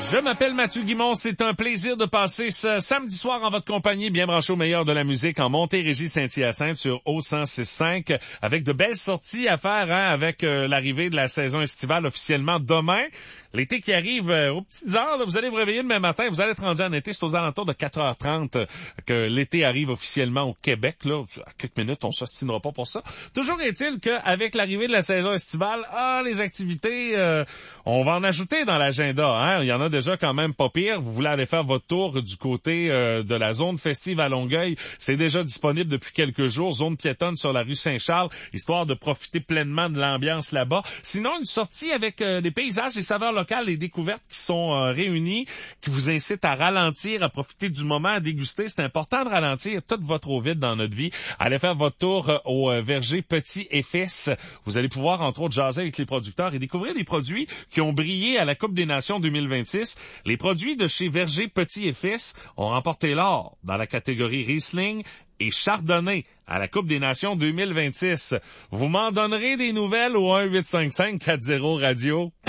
Je m'appelle Mathieu Guimond, c'est un plaisir de passer ce samedi soir en votre compagnie, bien branché au meilleur de la musique en Montérégie-Saint-Hyacinthe sur O106.5 avec de belles sorties à faire avec l'arrivée de la saison estivale officiellement demain. L'été qui arrive aux petites heures, là, vous allez vous réveiller demain matin, vous allez être rendu en été, c'est aux alentours de 4h30 que l'été arrive officiellement au Québec. Là, à quelques minutes, on s'ostinera pas pour ça. Toujours est-il qu'avec l'arrivée de la saison estivale, les activités, on va en ajouter dans l'agenda. Hein? Il y en a déjà quand même pas pire. Vous voulez aller faire votre tour du côté de la zone festive à Longueuil, c'est déjà disponible depuis quelques jours. Zone piétonne sur la rue Saint-Charles, histoire de profiter pleinement de l'ambiance là-bas. Sinon, une sortie avec des paysages, des saveurs locales, les découvertes qui sont réunies, qui vous incitent à ralentir, à profiter du moment, à déguster. C'est important de ralentir, tout va trop vite dans notre vie. Allez faire votre tour au verger Petit et Fils. Vous allez pouvoir, entre autres, jaser avec les producteurs et découvrir des produits qui ont brillé à la Coupe des Nations 2026. Les produits de chez Verger Petit et Fils ont remporté l'or dans la catégorie Riesling et Chardonnay à la Coupe des Nations 2026. Vous m'en donnerez des nouvelles au 1-855-40-radio.